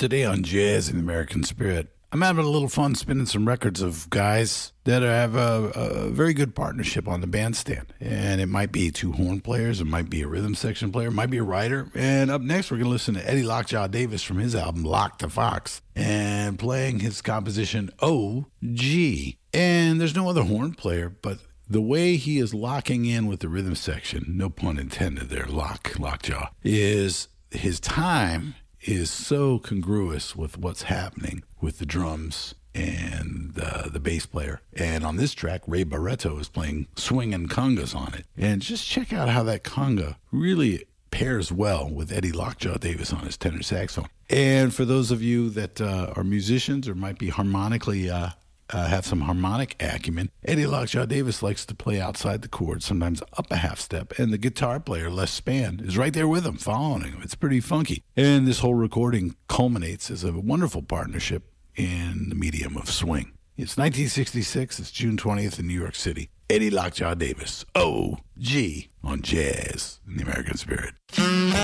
Today on Jazz in the American Spirit, I'm having a little fun spinning some records of guys that have a very good partnership on the bandstand. And it might be two horn players, it might be a rhythm section player, it might be a writer. And up next, we're going to listen to Eddie Lockjaw Davis from his album Lock the Fox and playing his composition O.G. And there's no other horn player, but the way he is locking in with the rhythm section, no pun intended there, Lockjaw, is his time is so congruous with what's happening with the drums and the bass player. And on this track, Ray Barretto is playing swinging congas on it. And just check out how that conga really pairs well with Eddie Lockjaw Davis on his tenor saxophone. And for those of you that are musicians or might be harmonically have some harmonic acumen, Eddie Lockjaw Davis likes to play outside the chord, sometimes up a half step, and the guitar player, Les Spann, is right there with him, following him. It's pretty funky. And this whole recording culminates as a wonderful partnership in the medium of swing. It's 1966, it's June 20th in New York City. Eddie Lockjaw Davis, O.G. on Jazz in the American Spirit.